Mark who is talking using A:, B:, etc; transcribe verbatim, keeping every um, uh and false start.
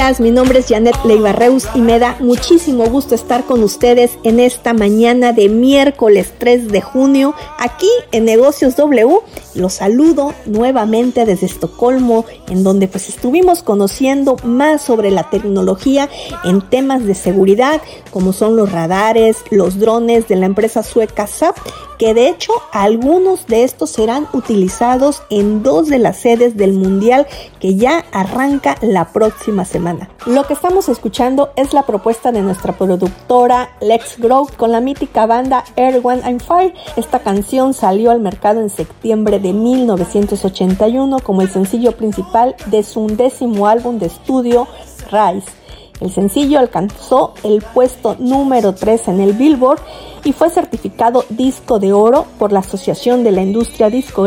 A: Mi nombre es Janet Leiva Reus y me da muchísimo gusto estar con ustedes en esta mañana de miércoles tres de junio aquí en Negocios W. Los saludo nuevamente desde Estocolmo, en donde pues estuvimos conociendo más sobre la tecnología en temas de seguridad, como son los radares, los drones de la empresa sueca Saab, que de hecho algunos de estos serán utilizados en dos de las sedes del Mundial que ya arranca la próxima semana. Lo que estamos escuchando es la propuesta de nuestra productora Lex Grow con la mítica banda Earth, Wind and Fire. Esta canción salió al mercado en septiembre de mil novecientos ochenta y uno como el sencillo principal de su undécimo álbum de estudio Rise. El sencillo alcanzó el puesto número tres en el Billboard y fue certificado disco de oro por la Asociación de la Industria Discográfica